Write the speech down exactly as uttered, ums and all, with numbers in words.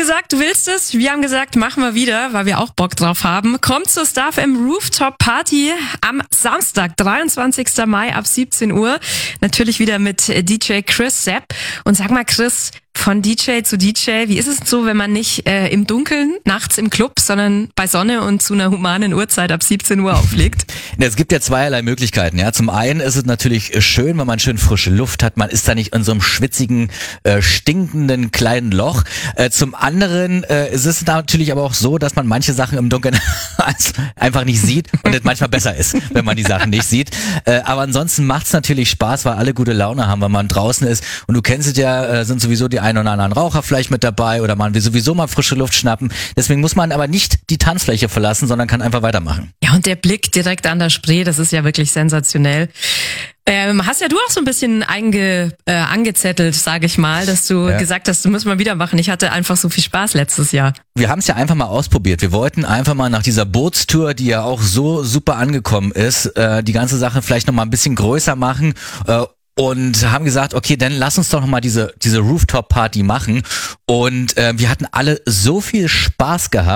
gesagt, du willst es. Wir haben gesagt, machen wir wieder, weil wir auch Bock drauf haben. Kommt zur Star F M Rooftop Party am Samstag, dreiundzwanzigsten Mai ab siebzehn Uhr. Natürlich wieder mit D J Chris Sepp. Und sag mal, Chris, von D J zu D J, wie ist es so, wenn man nicht äh, im Dunkeln, nachts im Club, sondern bei Sonne und zu einer humanen Uhrzeit ab siebzehn Uhr auflegt? Es gibt ja zweierlei Möglichkeiten. Ja, zum einen ist es natürlich schön, wenn man schön frische Luft hat. Man ist da nicht in so einem schwitzigen, äh, stinkenden kleinen Loch. Äh, zum anderen äh, ist es natürlich aber auch so, dass man manche Sachen im Dunkeln einfach nicht sieht und es manchmal besser ist, wenn man die Sachen nicht sieht. Äh, aber ansonsten macht es natürlich Spaß, weil alle gute Laune haben, wenn man draußen ist. Und du kennst es ja, äh, sind sowieso die ein oder anderen Raucher vielleicht mit dabei oder man will sowieso mal frische Luft schnappen. Deswegen muss man aber nicht die Tanzfläche verlassen, sondern kann einfach weitermachen. Ja, und der Blick direkt an der Spree, das ist ja wirklich sensationell. Ähm, hast ja du auch so ein bisschen einge, äh, angezettelt, sage ich mal, dass du ja. gesagt hast, du musst mal wieder machen. Ich hatte einfach so viel Spaß letztes Jahr. Wir haben es ja einfach mal ausprobiert. Wir wollten einfach mal nach dieser Bootstour, die ja auch so super angekommen ist, äh, die ganze Sache vielleicht noch mal ein bisschen größer machen. Äh, Und haben gesagt, okay, dann lass uns doch nochmal diese diese Rooftop-Party machen. Und äh, wir hatten alle so viel Spaß gehabt.